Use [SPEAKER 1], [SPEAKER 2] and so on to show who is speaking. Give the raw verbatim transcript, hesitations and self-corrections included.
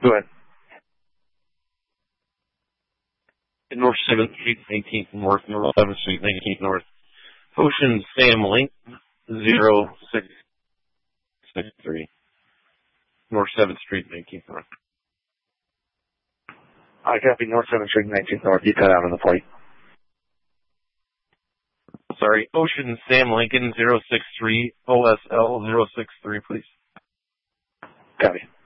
[SPEAKER 1] Go ahead.
[SPEAKER 2] North seventh Street, nineteenth North, North seventh Street, nineteenth North. Ocean Sam Link, zero six six three. North seventh Street, nineteenth North.
[SPEAKER 1] I copy North seventh Street, nineteenth North. You cut out on the plate.
[SPEAKER 2] Sorry, Ocean Sam Lincoln, zero six three, O S L zero six three, please.
[SPEAKER 1] Copy.